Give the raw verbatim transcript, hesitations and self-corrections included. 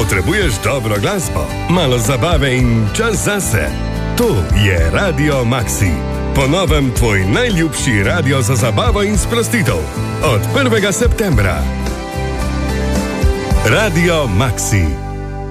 Potrebuješ dobro glasbo, malo zabave in čas zase? To je Radio Maxi. Po novem tvoj najljubši radio za zabavo in sprostitev. Od prvega septembra. Radio Maxi.